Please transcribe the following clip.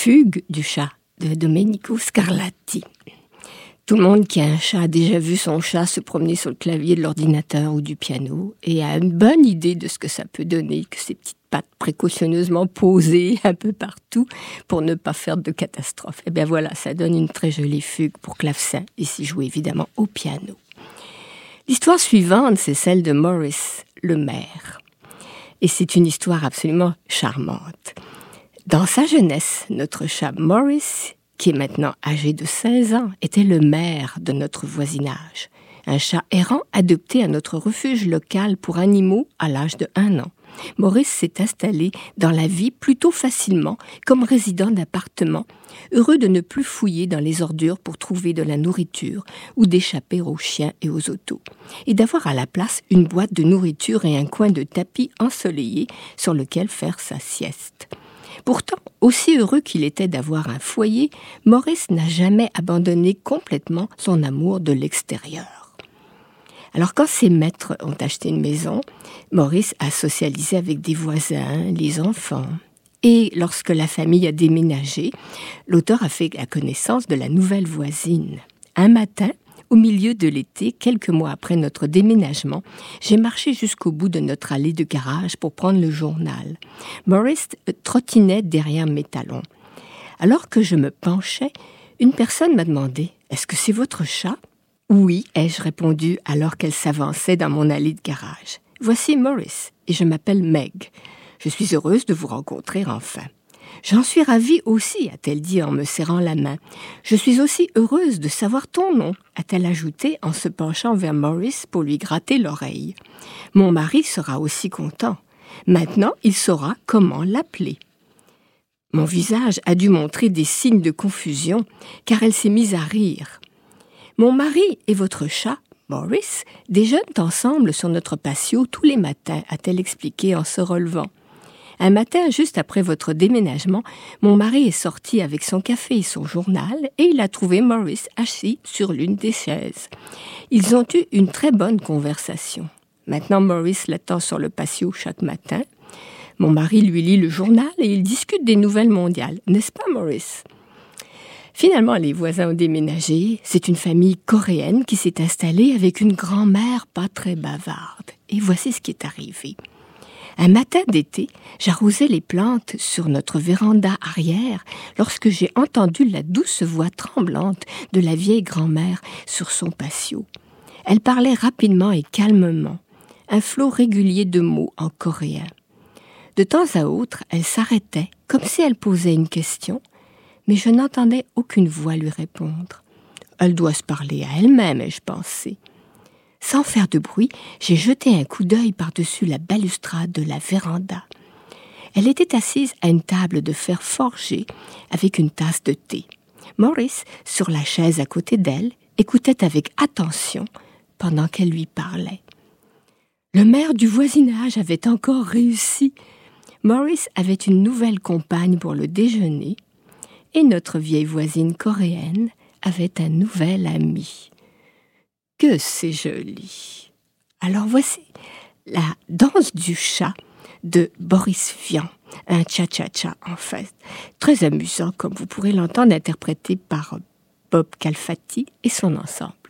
Fugue du chat de Domenico Scarlatti. Tout le monde qui a un chat a déjà vu son chat se promener sur le clavier de l'ordinateur ou du piano et a une bonne idée de ce que ça peut donner, que ces petites pattes précautionneusement posées un peu partout pour ne pas faire de catastrophe. Et bien voilà, ça donne une très jolie fugue pour clavecin, ici jouée évidemment au piano. L'histoire suivante, c'est celle de Morris, le maire. Et c'est une histoire absolument charmante. Dans sa jeunesse, notre chat Morris, qui est maintenant âgé de 16 ans, était le maire de notre voisinage. Un chat errant adopté à notre refuge local pour animaux à l'âge de 1 an. Morris s'est installé dans la vie plutôt facilement comme résident d'appartement, heureux de ne plus fouiller dans les ordures pour trouver de la nourriture ou d'échapper aux chiens et aux autos, et d'avoir à la place une boîte de nourriture et un coin de tapis ensoleillé sur lequel faire sa sieste. Pourtant, aussi heureux qu'il était d'avoir un foyer, Morris n'a jamais abandonné complètement son amour de l'extérieur. Alors quand ses maîtres ont acheté une maison, Morris a socialisé avec des voisins, les enfants. Et lorsque la famille a déménagé, l'auteur a fait la connaissance de la nouvelle voisine. Un matin, au milieu de l'été, quelques mois après notre déménagement, j'ai marché jusqu'au bout de notre allée de garage pour prendre le journal. Morris trottinait derrière mes talons. Alors que je me penchais, une personne m'a demandé « Est-ce que c'est votre chat ?» « Oui », ai-je répondu alors qu'elle s'avançait dans mon allée de garage. « Voici Morris et je m'appelle Meg. Je suis heureuse de vous rencontrer enfin. » « J'en suis ravie aussi, a-t-elle dit en me serrant la main. « Je suis aussi heureuse de savoir ton nom, a-t-elle ajouté en se penchant vers Morris pour lui gratter l'oreille. « Mon mari sera aussi content. Maintenant, il saura comment l'appeler. » Mon visage a dû montrer des signes de confusion, car elle s'est mise à rire. « Mon mari et votre chat, Morris, déjeunent ensemble sur notre patio tous les matins, a-t-elle expliqué en se relevant. Un matin, juste après votre déménagement, mon mari est sorti avec son café et son journal et il a trouvé Morris assis sur l'une des chaises. Ils ont eu une très bonne conversation. Maintenant, Morris l'attend sur le patio chaque matin. Mon mari lui lit le journal et ils discutent des nouvelles mondiales. N'est-ce pas, Morris ? Finalement, les voisins ont déménagé. C'est une famille coréenne qui s'est installée avec une grand-mère pas très bavarde. Et voici ce qui est arrivé. Un matin d'été, j'arrosais les plantes sur notre véranda arrière lorsque j'ai entendu la douce voix tremblante de la vieille grand-mère sur son patio. Elle parlait rapidement et calmement, un flot régulier de mots en coréen. De temps à autre, elle s'arrêtait comme si elle posait une question, mais je n'entendais aucune voix lui répondre. Elle doit se parler à elle-même, ai-je pensé. Sans faire de bruit, j'ai jeté un coup d'œil par-dessus la balustrade de la véranda. Elle était assise à une table de fer forgé avec une tasse de thé. Morris, sur la chaise à côté d'elle, écoutait avec attention pendant qu'elle lui parlait. Le maire du voisinage avait encore réussi. Morris avait une nouvelle compagne pour le déjeuner et notre vieille voisine coréenne avait un nouvel ami. Que c'est joli. Alors voici la danse du chat de Boris Vian, un cha-cha-cha en fait, très amusant comme vous pourrez l'entendre interprété par Bob Calfatti et son ensemble.